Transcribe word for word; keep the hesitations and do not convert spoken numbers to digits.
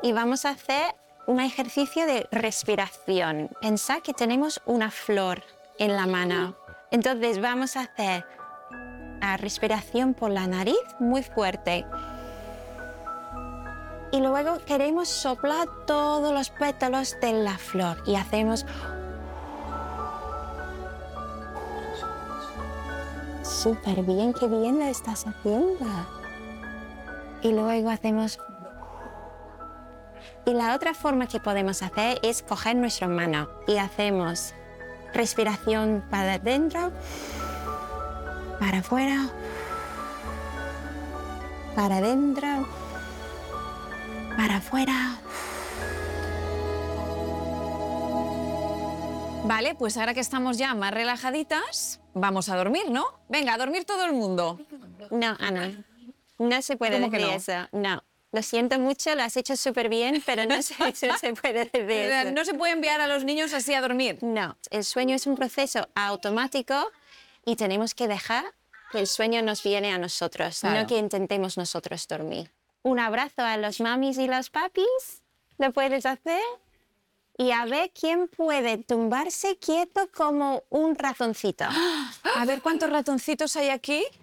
y vamos a hacer un ejercicio de respiración. Pensad que tenemos una flor en la mano. Entonces vamos a hacer la respiración por la nariz muy fuerte. Y luego queremos soplar todos los pétalos de la flor y hacemos... Súper bien, qué bien lo estás haciendo. Y luego hacemos... Y la otra forma que podemos hacer es coger nuestra mano y hacemos respiración para adentro, para afuera, para adentro, para afuera. Vale, pues ahora que estamos ya más relajaditas, vamos a dormir, ¿no? Venga, a dormir todo el mundo. No, Ana, no se puede ¿Cómo que decir no? eso. No, lo siento mucho, lo has hecho súper bien, pero no se, no se puede decir eso. No se puede enviar a los niños así a dormir. No, el sueño es un proceso automático y tenemos que dejar que el sueño nos viene a nosotros, Claro. no que intentemos nosotros dormir. Un abrazo a los mamis y los papis, ¿lo puedes hacer? Y a ver quién puede tumbarse quieto como un ratoncito. A ver cuántos ratoncitos hay aquí.